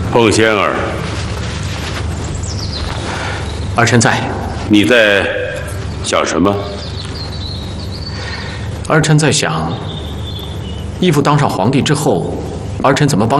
凤仙儿， 儿臣在。 你在想什么？ 儿臣在想，义父当上皇帝之后，儿臣怎么帮